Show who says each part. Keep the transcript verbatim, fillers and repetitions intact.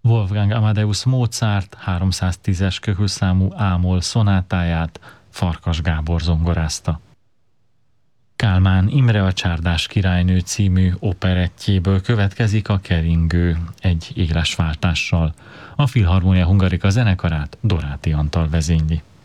Speaker 1: Wolfgang Amadeus Mozart háromszáztízes köhögszámú ámol szonátáját Farkas Gábor zongorázta. Kálmán Imre a Csárdás királynő című operettjéből következik a Keringő egy élesváltással. A Filharmonia Hungarica zenekarát Doráti Antal vezényli.